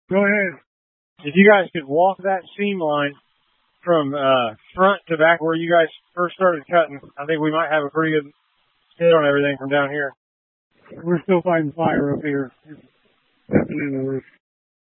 Go ahead. If you guys could walk that seam line from front to back where you guys first started cutting, I think we might have a pretty good hit on everything from down here. We're still fighting fire up here. It's definitely in the roof.